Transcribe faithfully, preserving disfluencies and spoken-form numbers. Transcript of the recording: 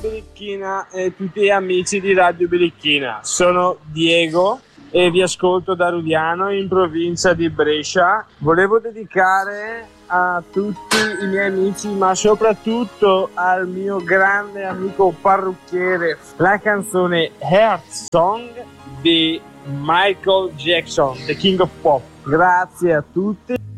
Birichina e tutti gli amici di Radio Birichina. Sono Diego e vi ascolto da Rudiano in provincia di Brescia. Volevo dedicare a tutti i miei amici, ma soprattutto al mio grande amico parrucchiere, la canzone Heart Song di Michael Jackson, The King of Pop. Grazie a tutti.